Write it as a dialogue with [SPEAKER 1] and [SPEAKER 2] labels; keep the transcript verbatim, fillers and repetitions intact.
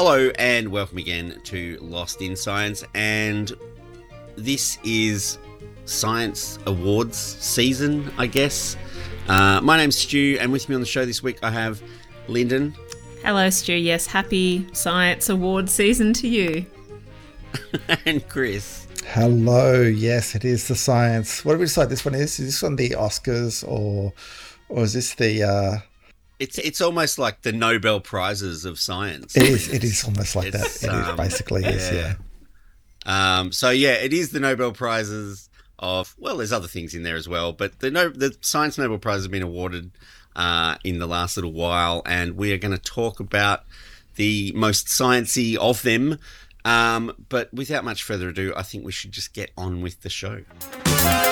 [SPEAKER 1] Hello and welcome again to Lost in Science, and this is Science Awards season, I guess. Uh, my name's Stu, and with me on the show this week I have Lyndon.
[SPEAKER 2] Hello, Stu. Yes, happy Science Awards season to you.
[SPEAKER 1] And Chris.
[SPEAKER 3] Hello. Yes, it is the science. What do we decide this one is? Is this one the Oscars or or is this the... Uh...
[SPEAKER 1] It's it's almost like the Nobel Prizes of science.
[SPEAKER 3] It is. It is almost like
[SPEAKER 1] It's,
[SPEAKER 3] that. It
[SPEAKER 1] um,
[SPEAKER 3] is basically, yes,
[SPEAKER 1] yeah.
[SPEAKER 3] yeah.
[SPEAKER 1] Um, so, yeah, it is the Nobel Prizes of... Well, there's other things in there as well, but the no, the Science Nobel Prize has been awarded uh, in the last little while, and we are going to talk about the most sciencey of them. Um, but without much further ado, I think we should just get on with the show.